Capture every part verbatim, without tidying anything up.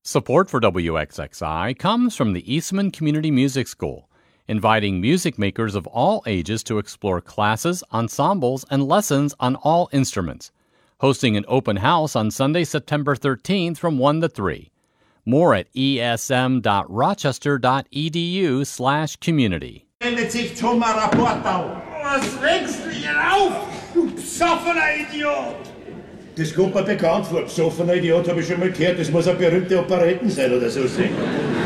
Support for W X X I comes from the Eastman Community Music School, inviting music makers of all ages to explore classes, ensembles, and lessons on all instruments. Hosting an open house on Sunday, September thirteenth from one to three. More at esm.rochester.edu slash community. Wendet sich Thomas Rapportau. Was regst du hier auf, du psoffener Idiot? Das kommt mir bekannt vor. Psoffener Idiot habe ich schon mal gehört. Das muss eine berühmte Operetten sein oder so singen.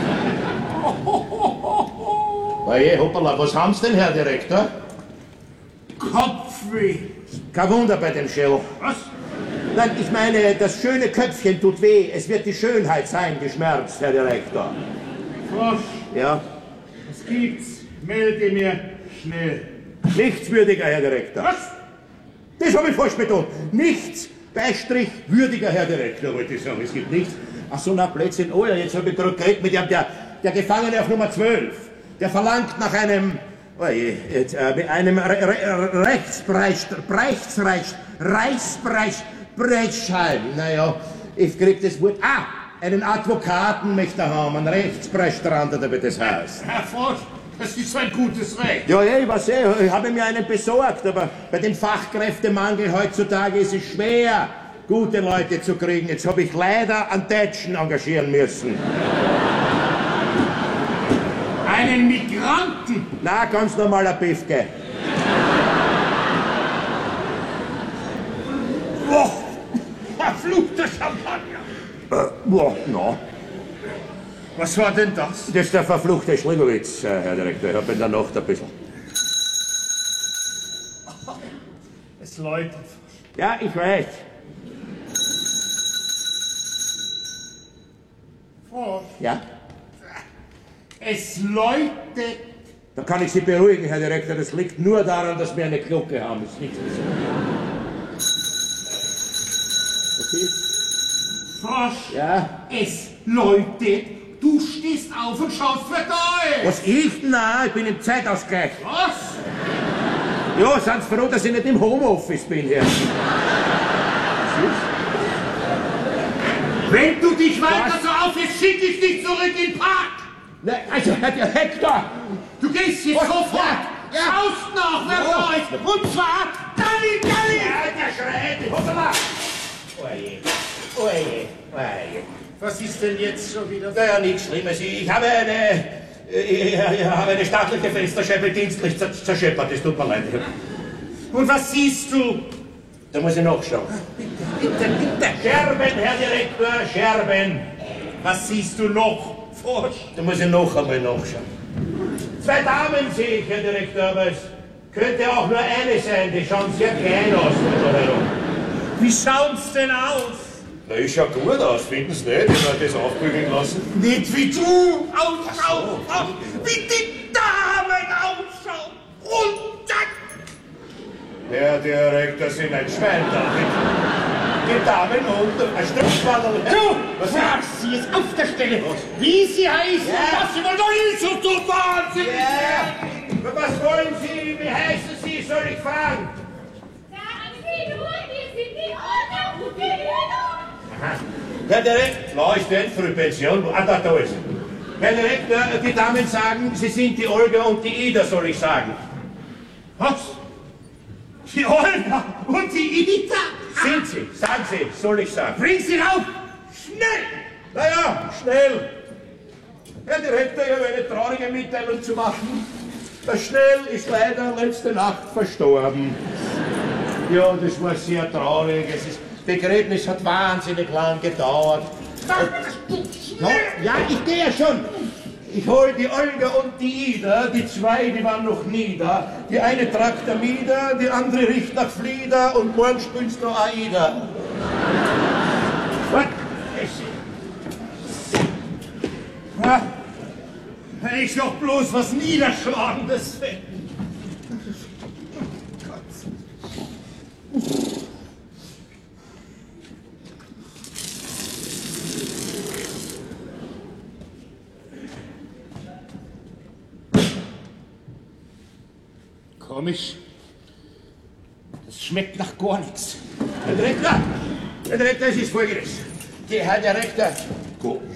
Oje, hoppala, was haben's denn, Herr Direktor? Kopfweh. Kein Wunder bei dem Schell. Was? Nein, ich meine, das schöne Köpfchen tut weh. Es wird die Schönheit sein, geschmerzt, Herr Direktor. Frosch, Ja? was gibt's? Melde mir schnell. Nichtswürdiger, Herr Direktor. Was? Das habe ich falsch betont. Nichts, Beistrich, würdiger Herr Direktor, wollte ich sagen. Es gibt nichts. Ach so, na, Blödsinn. Oh ja, jetzt habe ich gerade geredet mit dem, der, der Gefangene auf Nummer zwölf. Der verlangt nach einem, oh je, jetzt, äh, einem Re Re Rechtspreis, Preisreich, Reichspreis, Breitschein. Naja, ich krieg das Wort. Ah, einen Advokaten möchte er haben, einen Rechtspreisstrand, oder wie das heißt. Herr Frosch, das ist ein gutes Recht. Ja, ja, ich weiß eh, ich habe mir einen besorgt, aber bei dem Fachkräftemangel heutzutage ist es schwer, gute Leute zu kriegen. Jetzt habe ich leider einen Deutschen engagieren müssen. Einen Migranten? Na, ganz normaler Piefke. Oh, verfluchter Champagner. Äh, boah, na. Was war denn das? Das ist der verfluchte Schlingowitz, äh, Herr Direktor. Ich habe in der Nacht ein bisschen. Es läutet. Ja, ich weiß. Frosch, Ja? es läutet. Da kann ich Sie beruhigen, Herr Direktor. Das liegt nur daran, dass wir eine Glocke haben. Das ist nichts anderes. Okay? Frosch, Ja? es läutet. Du stehst auf und schaust verdammt. Was ich? Nein, ich bin im Zeitausgleich. Was? Ja, sind Sie froh, dass ich nicht im Homeoffice bin hier. Wenn du dich weiter so aufhältst, schicke ich dich zurück in den Park. Nein, also, Herr Direktor! Du gehst jetzt Was? sofort. Ja, ja. Schaust noch, wer Ja. da ist. Und zwar Dalli, Dalli. Ja, der schreit! Hoppala! Oje, oje, oje. Was ist denn jetzt schon wieder? Naja, nichts Schlimmes. Ich, ich habe eine... Ich, ich habe eine staatliche Fensterscheibe dienstlich zer- zerscheppert. Das tut mir leid. Und was siehst du? Da muss ich nachschauen. Bitte, bitte. Scherben, Herr Direktor, Scherben. Was siehst du noch? Frosch. Da muss ich noch einmal nachschauen. Zwei Damen sehe ich, Herr Direktor, aber es könnte auch nur eine sein. Die schauen sehr klein aus. Wie schaut's denn aus? Na, ich schau gut aus, finden Sie nicht? Ich habe das aufbügeln lassen. Nicht wie du ausschaust, Ach so. Frosch. Wie die Damen ausschauen. Und dann... Herr Direktor, sind ein Schwein damit. Die Damen unter ein Stückschwadel. Du fragst sie jetzt auf der Stelle, wie sie heißen, Ja. was sie wollen. Doch nicht so du wahnsinnig. Ja, was wollen Sie? Wie heißen Sie? Soll ich fragen? Sagen Sie nur, wir sind die Unterbucherinnen. Herr Direktor, wo ist denn Frühpension? Ah, da, da ist sie. Herr Direktor, die Damen sagen, Sie sind die Olga und die Ida, soll ich sagen. Was? Die Olga und die Ida? Sind Sie? Sagen Sie, soll ich sagen. Bring sie rauf! Schnell! Naja, schnell. Herr Direktor, ich habe eine traurige Mitteilung zu machen. Der Schnell ist leider letzte Nacht verstorben. Ja, das war sehr traurig. Es ist, das Begräbnis hat wahnsinnig lang gedauert. Ja, ja, ich gehe ja schon. Ich hol die Olga und die Ida, die zwei, die waren noch nie da. Die eine tragt der Mieder, die andere riecht nach Flieder und morgen spielst du Aida. Was? Ja, wenn ich doch bloß was Niederschlagendes finde. Komisch. Das schmeckt nach gar nichts. Herr Direktor, Herr Direktor, es ist folgendes. Die Herr Direktor,